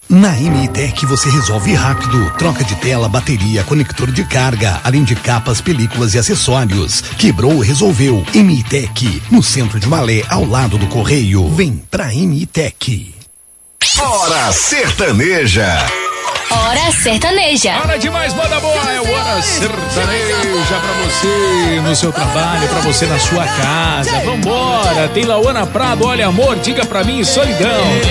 Na MITEC você resolve rápido. Troca de tela, bateria, conector de carga, além de capas, películas e acessórios. Quebrou, resolveu. MITEC, no centro de Malé, ao lado do Correio. Vem pra MITEC. Hora Sertaneja. Hora Sertaneja. Hora de mais banda boa, é o Hora Sertaneja pra você no seu trabalho, pra você na sua casa. Vambora, tem Lauana Prado, olha amor, diga pra mim, solidão.